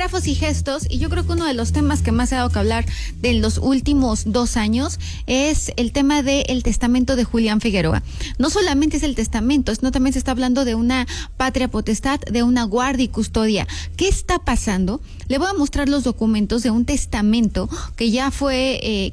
grafos y gestos, y yo creo que uno de los temas que más se ha dado que hablar de los últimos 2 años es el tema del testamento de Julián Figueroa. No solamente es el testamento, sino también se está hablando de una patria potestad, de una guardia y custodia. ¿Qué está pasando? Le voy a mostrar los documentos de un testamento que ya fue,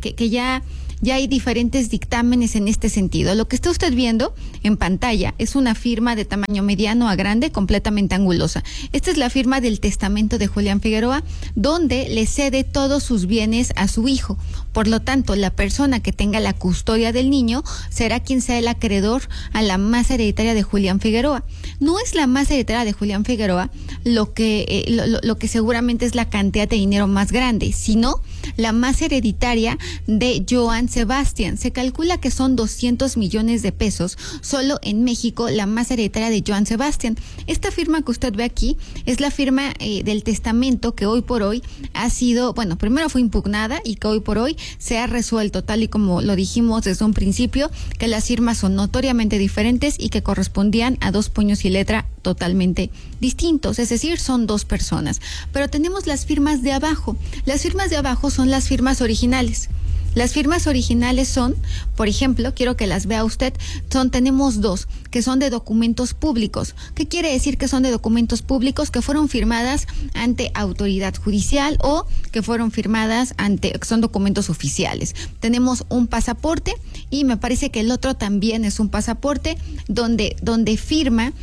ya hay diferentes dictámenes en este sentido. Lo que está usted viendo en pantalla es una firma de tamaño mediano a grande, completamente angulosa. Esta es la firma del testamento de Julián Figueroa, donde le cede todos sus bienes a su hijo. Por lo tanto, la persona que tenga la custodia del niño será quien sea el acreedor a la masa hereditaria de Julián Figueroa. No es la masa hereditaria de Julián Figueroa lo que seguramente es la cantidad de dinero más grande, sino la masa hereditaria de Joan Sebastián. Se calcula que son 200 millones de pesos solo en México la masa hereditaria de Joan Sebastián. Esta firma que usted ve aquí es la firma del testamento que hoy por hoy ha sido, bueno, primero fue impugnada y que hoy por hoy se ha resuelto, tal y como lo dijimos desde un principio, que las firmas son notoriamente diferentes y que correspondían a 2 puños y letra totalmente distintos, es decir, son 2 personas. Pero tenemos las firmas de abajo. Las firmas de abajo son las firmas originales. Las firmas originales son, por ejemplo, quiero que las vea usted, tenemos 2, que son de documentos públicos. ¿Qué quiere decir que son de documentos públicos? Que fueron firmadas ante autoridad judicial o que fueron firmadas que son documentos oficiales. Tenemos un pasaporte y me parece que el otro también es un pasaporte donde firma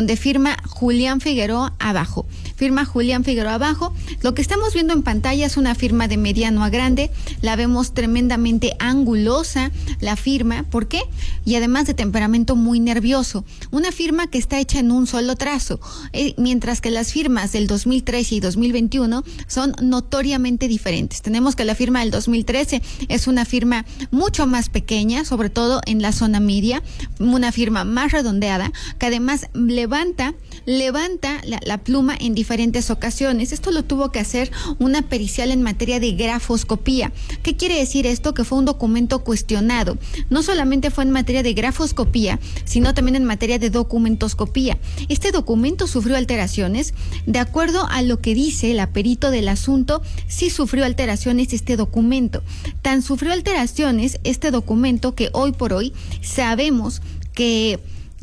Julián Figueroa abajo. Firma Julián Figueroa abajo. Lo que estamos viendo en pantalla es una firma de mediano a grande. La vemos tremendamente angulosa, la firma. ¿Por qué? Y además de temperamento muy nervioso. Una firma que está hecha en un solo trazo, mientras que las firmas del 2013 y 2021 son notoriamente diferentes. Tenemos que la firma del 2013 es una firma mucho más pequeña, sobre todo en la zona media, una firma más redondeada, que además levanta la pluma en diferentes ocasiones. Esto lo tuvo que hacer una pericial en materia de grafoscopía. ¿Qué quiere decir esto? Que fue un documento cuestionado. No solamente fue en materia de grafoscopía, sino también en materia de documentoscopía. Este documento sufrió alteraciones. De acuerdo a lo que dice el perito del asunto, sí sufrió alteraciones este documento. Tan sufrió alteraciones este documento que hoy por hoy sabemos que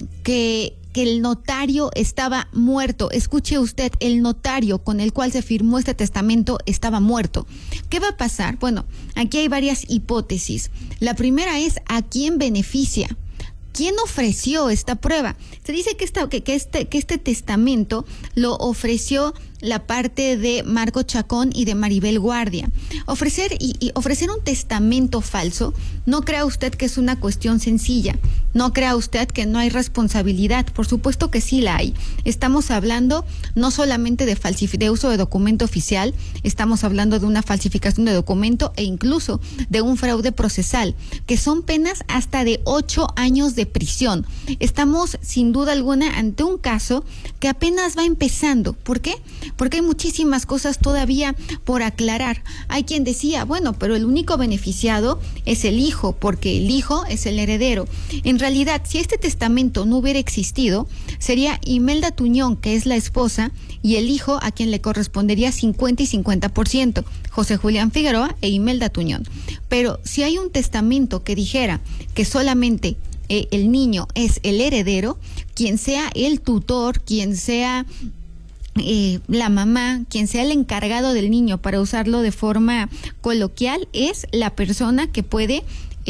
el notario estaba muerto. Escuche usted, el notario con el cual se firmó este testamento estaba muerto. ¿Qué va a pasar? Bueno, aquí hay varias hipótesis. La primera es ¿a quién beneficia? ¿Quién ofreció esta prueba? Se dice que este testamento lo ofreció la parte de Marco Chacón y de Maribel Guardia. Ofrecer un testamento falso, no crea usted que es una cuestión sencilla. No crea usted que no hay responsabilidad. Por supuesto que sí la hay. Estamos hablando no solamente de uso de documento oficial, estamos hablando de una falsificación de documento e incluso de un fraude procesal, que son penas hasta de 8 años de prisión. Estamos sin duda alguna ante un caso que apenas va empezando. ¿Por qué? Porque hay muchísimas cosas todavía por aclarar. Hay quien decía, bueno, pero el único beneficiado es el hijo, porque el hijo es el heredero. En realidad, si este testamento no hubiera existido, sería Imelda Tuñón, que es la esposa, y el hijo a quien le correspondería 50 y 50%, José Julián Figueroa e Imelda Tuñón. Pero si hay un testamento que dijera que solamente el niño es el heredero, quien sea el tutor, quien sea la mamá, quien sea el encargado del niño, para usarlo de forma coloquial, es la persona que puede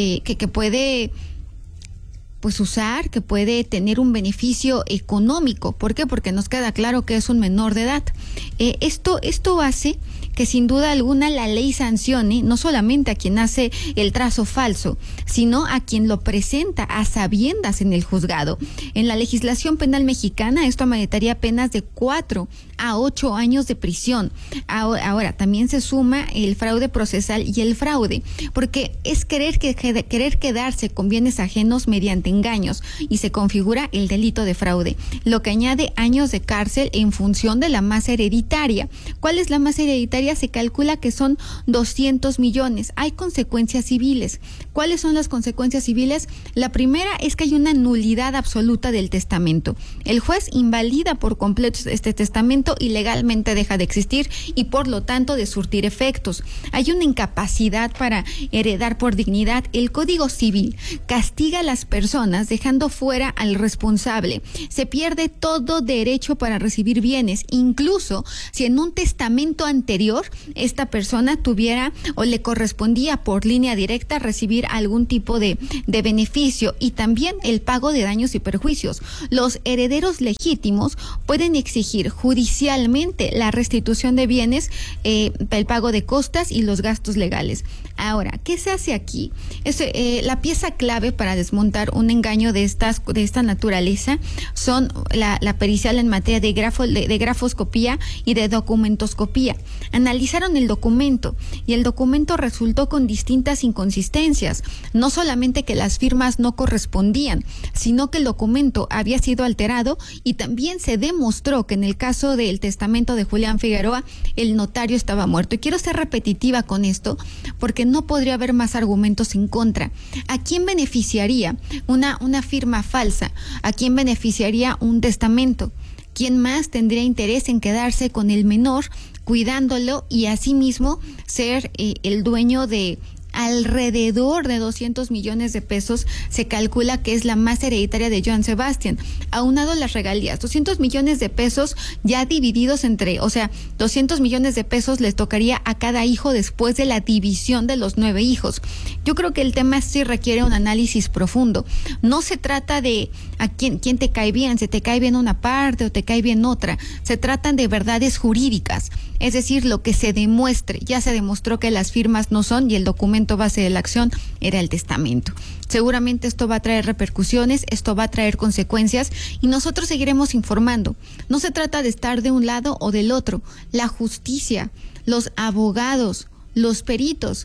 pues usar, que puede tener un beneficio económico. ¿Por qué? Porque nos queda claro que es un menor de edad. Esto hace que sin duda alguna la ley sancione no solamente a quien hace el trazo falso, sino a quien lo presenta a sabiendas en el juzgado. En la legislación penal mexicana esto ameritaría penas de 4 a 8 años de prisión. Ahora también se suma el fraude procesal y el fraude, porque es querer quedarse con bienes ajenos mediante engaños, y se configura el delito de fraude, lo que añade años de cárcel en función de la masa hereditaria. ¿Cuál es la masa hereditaria tributaria se calcula que son 200 millones. Hay consecuencias civiles. ¿Cuáles son las consecuencias civiles? La primera es que hay una nulidad absoluta del testamento. El juez invalida por completo este testamento y legalmente deja de existir y por lo tanto de surtir efectos. Hay una incapacidad para heredar por dignidad. El Código Civil castiga a las personas dejando fuera al responsable. Se pierde todo derecho para recibir bienes, incluso si en un testamento anterior esta persona tuviera o le correspondía por línea directa recibir algún tipo de beneficio, y también el pago de daños y perjuicios. Los herederos legítimos pueden exigir judicialmente la restitución de bienes, el pago de costas y los gastos legales. Ahora, ¿qué se hace aquí? La pieza clave para desmontar un engaño de esta naturaleza son la pericial en materia de grafoscopía y de documentoscopía. Analizaron el documento y el documento resultó con distintas inconsistencias. No solamente que las firmas no correspondían, sino que el documento había sido alterado, y también se demostró que en el caso del testamento de Julián Figueroa el notario estaba muerto. Y quiero ser repetitiva con esto porque no podría haber más argumentos en contra. ¿A quién beneficiaría una firma falsa? ¿A quién beneficiaría un testamento? ¿Quién más tendría interés en quedarse con el menor, cuidándolo y asimismo ser el dueño de alrededor de 200 millones de pesos? Se calcula que es la más hereditaria de Joan Sebastián, aunado las regalías, 200 millones de pesos ya divididos entre, 200 millones de pesos les tocaría a cada hijo después de la división de los 9 hijos. Yo creo que el tema sí requiere un análisis profundo. No se trata de a quién te cae bien, si te cae bien una parte o te cae bien otra. Se tratan de verdades jurídicas, es decir, lo que se demuestre. Ya se demostró que las firmas no son, y el documento base de la acción era el testamento. Seguramente esto va a traer repercusiones, esto va a traer consecuencias, y nosotros seguiremos informando. No se trata de estar de un lado o del otro. La justicia, los abogados, los peritos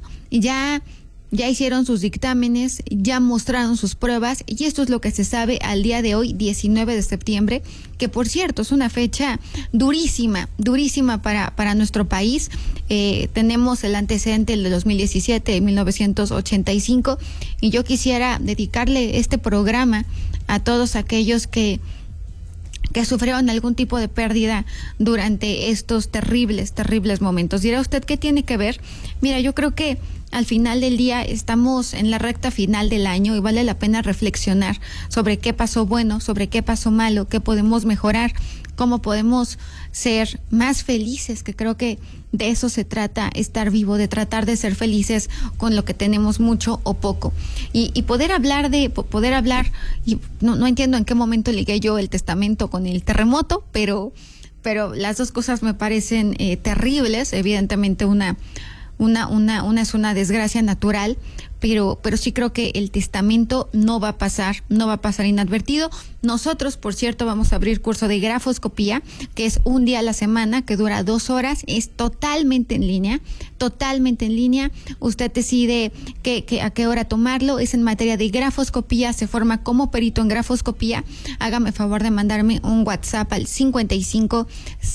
ya hicieron sus dictámenes, ya mostraron sus pruebas, y esto es lo que se sabe al día de hoy, 19 de septiembre, que por cierto es una fecha durísima para nuestro país. Tenemos el antecedente del 2017, de 1985, y yo quisiera dedicarle este programa a todos aquellos que sufrieron algún tipo de pérdida durante estos terribles momentos. Dirá usted, ¿qué tiene que ver? Mira, yo creo que al final del día estamos en la recta final del año y vale la pena reflexionar sobre qué pasó bueno, sobre qué pasó malo, qué podemos mejorar, cómo podemos ser más felices, que creo que de eso se trata estar vivo, de tratar de ser felices con lo que tenemos, mucho o poco. Y poder hablar, y no entiendo en qué momento ligué yo el testamento con el terremoto, pero las dos cosas me parecen terribles. Evidentemente una es una desgracia natural, pero sí creo que el testamento no va a pasar inadvertido. Nosotros, por cierto, vamos a abrir curso de grafoscopía, que es un día a la semana, que dura 2 horas, es totalmente en línea. Usted decide a qué hora tomarlo. Es en materia de grafoscopía, se forma como perito en grafoscopía. Hágame favor de mandarme un WhatsApp al 55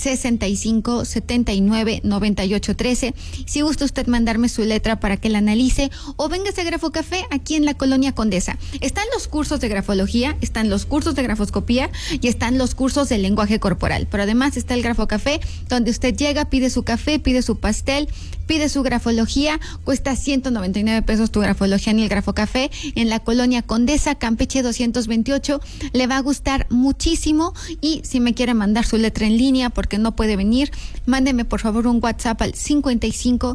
65 79 98 13. Si gusta usted mandarme su letra para que la analice, o véngase a Grafocafé aquí en la Colonia Condesa. Están los cursos de grafología, están los cursos de grafoscopía y están los cursos de lenguaje corporal, pero además está el Grafocafé, donde usted llega, pide su café, pide su pastel, pide su grafología. Cuesta 199 pesos tu grafología en el Grafocafé, en la Colonia Condesa, Campeche 228. Le va a gustar muchísimo. Y si me quiere mandar su letra en línea porque no puede venir, mándeme por favor un WhatsApp al 55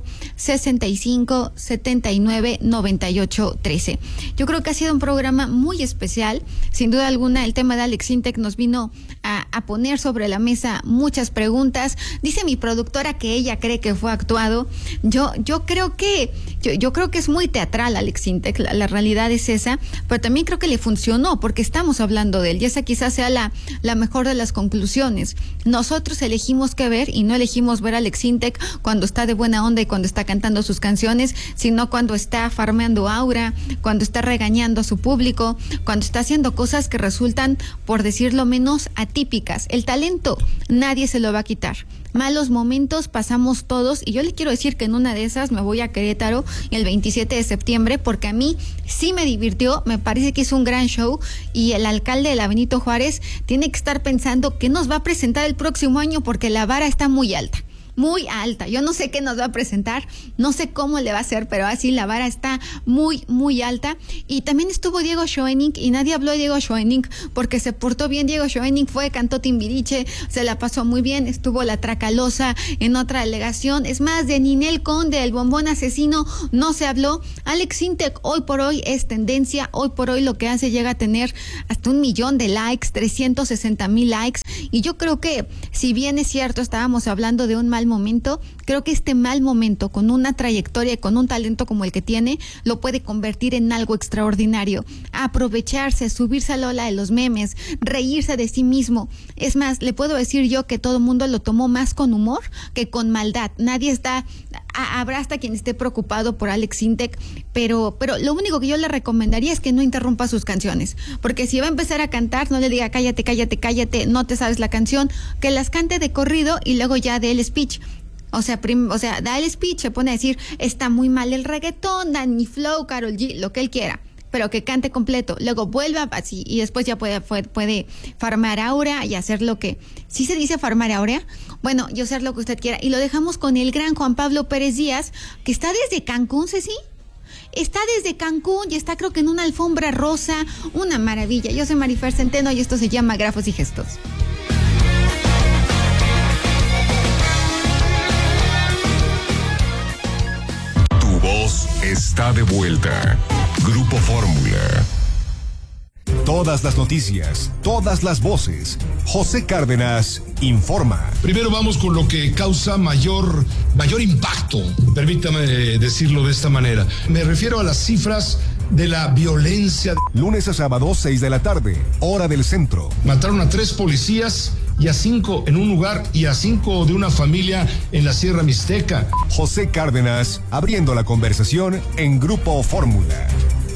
65 79 98 13. Yo creo que ha sido un programa muy especial. Sin duda alguna, el tema de Alex Intec nos vino a poner sobre la mesa muchas preguntas. Dice mi productora que ella cree que fue actuado. Yo creo que es muy teatral Alex Intec, la realidad es esa, pero también creo que le funcionó porque estamos hablando de él, y esa quizás sea la mejor de las conclusiones. Nosotros elegimos qué ver, y no elegimos ver a Alex Intec cuando está de buena onda y cuando está cantando sus canciones, sino cuando está farmeando aura, cuando está regañando a su público, cuando está haciendo cosas que resultan, por decirlo menos, atípicas. El talento nadie se lo va a quitar. malos momentos pasamos todos, y yo le quiero decir que en una de esas me voy a Querétaro el 27 de septiembre, porque a mí sí me divirtió, me parece que es un gran show, y el alcalde de la Benito Juárez tiene que estar pensando qué nos va a presentar el próximo año, porque la vara está muy alta. Muy alta. Yo no sé qué nos va a presentar, no sé cómo le va a hacer, pero así la vara está muy, muy alta. Y también estuvo Diego Schoening, y nadie habló de Diego Schoening porque se portó bien. Diego Schoening cantó Timbiriche, se la pasó muy bien, estuvo la Tracalosa en otra delegación. Es más, de Ninel Conde, el bombón asesino, no se habló. Alex Sintek hoy por hoy es tendencia, hoy por hoy lo que hace llega a tener hasta 1 millón de likes, 360,000 likes, y yo creo que, si bien es cierto, estábamos hablando de un mal momento, creo que este mal momento, con una trayectoria y con un talento como el que tiene, lo puede convertir en algo extraordinario. Aprovecharse, subirse a la ola de los memes, reírse de sí mismo. Es más, le puedo decir yo que todo el mundo lo tomó más con humor que con maldad. Nadie está... Habrá hasta quien esté preocupado por Alex Sintek, pero lo único que yo le recomendaría es que no interrumpa sus canciones, porque si va a empezar a cantar, no le diga cállate, cállate, cállate, no te sabes la canción, que las cante de corrido y luego ya dé el speech. O sea, da el speech, se pone a decir, está muy mal el reggaetón, Danny Flow, Karol G, lo que él quiera, pero que cante completo, luego vuelva así, y después ya puede farmar aura y hacer lo que... ¿Sí se dice farmar aura? Bueno, yo hacer lo que usted quiera. Y lo dejamos con el gran Juan Pablo Pérez Díaz, que está desde Cancún, Ceci. Está desde Cancún y está, creo que en una alfombra rosa, una maravilla. Yo soy Marifer Centeno y esto se llama Grafos y Gestos. Tu voz está de vuelta. Grupo Fórmula. Todas las noticias, todas las voces. José Cárdenas informa. Primero vamos con lo que causa mayor impacto, permítame decirlo de esta manera. Me refiero a las cifras de la violencia. Lunes a sábado, 6 de la tarde, hora del centro. Mataron a 3 policías y a 5 en un lugar y a 5 de una familia en la Sierra Mixteca. José Cárdenas abriendo la conversación en Grupo Fórmula.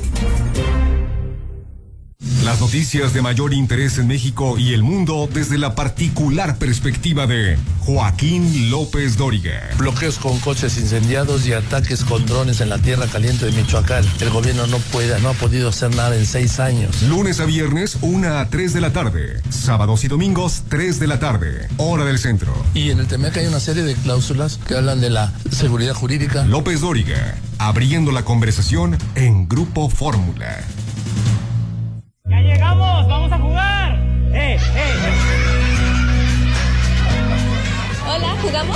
Las noticias de mayor interés en México y el mundo desde la particular perspectiva de Joaquín López Dóriga. Bloqueos con coches incendiados y ataques con drones en la tierra caliente de Michoacán. El gobierno no ha podido hacer nada en 6 años. Lunes a viernes, 1 a 3 de la tarde. Sábados y domingos, 3 de la tarde. Hora del centro. Y en el TEMEC hay una serie de cláusulas que hablan de la seguridad jurídica. López Dóriga, abriendo la conversación en Grupo Fórmula. ¡Ya llegamos! ¡Vamos a jugar! Hola, ¿jugamos?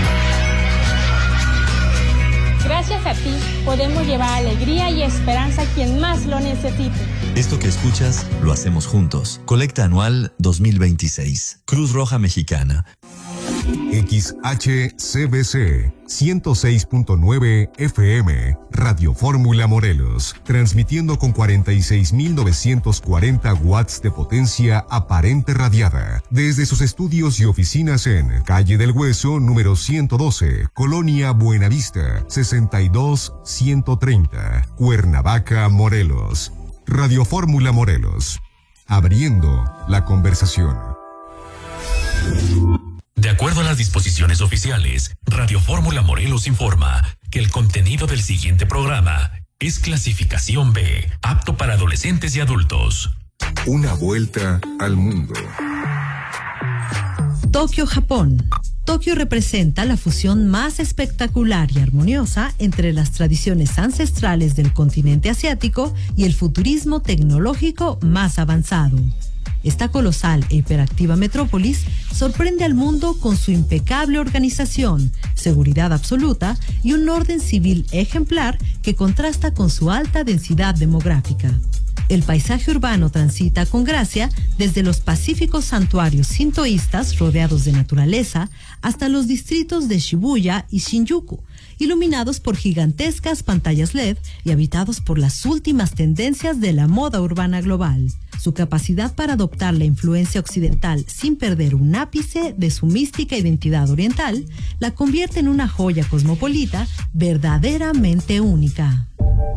Gracias a ti podemos llevar alegría y esperanza a quien más lo necesite. Esto que escuchas lo hacemos juntos. Colecta anual 2026. Cruz Roja Mexicana. XHCBC 106.9 FM, Radio Fórmula Morelos, transmitiendo con 46.940 watts de potencia aparente radiada, desde sus estudios y oficinas en Calle del Hueso, número 112, Colonia Buenavista, 62130, Cuernavaca, Morelos. Radio Fórmula Morelos, abriendo la conversación. De acuerdo a las disposiciones oficiales, Radio Fórmula Morelos informa que el contenido del siguiente programa es clasificación B, apto para adolescentes y adultos. Una vuelta al mundo. Tokio, Japón. Tokio representa la fusión más espectacular y armoniosa entre las tradiciones ancestrales del continente asiático y el futurismo tecnológico más avanzado. Esta colosal e hiperactiva metrópolis sorprende al mundo con su impecable organización, seguridad absoluta y un orden civil ejemplar que contrasta con su alta densidad demográfica. El paisaje urbano transita con gracia desde los pacíficos santuarios sintoístas rodeados de naturaleza hasta los distritos de Shibuya y Shinjuku, iluminados por gigantescas pantallas LED y habitados por las últimas tendencias de la moda urbana global. Su capacidad para adoptar la influencia occidental sin perder un ápice de su mística identidad oriental la convierte en una joya cosmopolita verdaderamente única.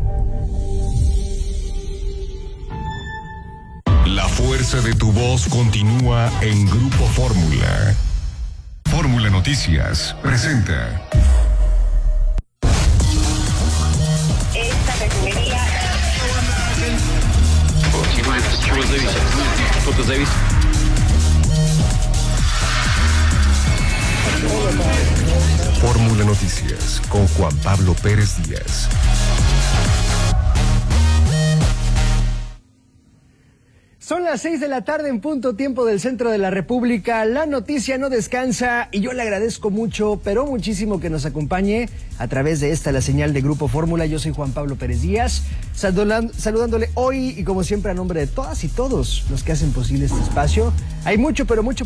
La fuerza de tu voz continúa en Grupo Fórmula. Fórmula Noticias. Noticias presenta. Esta refinería. Fórmula Noticias con Juan Pablo Pérez Díaz. Son las 6 de la tarde en punto, tiempo del centro de la República. La noticia no descansa y yo le agradezco mucho, pero muchísimo que nos acompañe a través de esta, la señal de Grupo Fórmula. Yo soy Juan Pablo Pérez Díaz, saludándole hoy y como siempre a nombre de todas y todos los que hacen posible este espacio. Hay mucho, pero mucho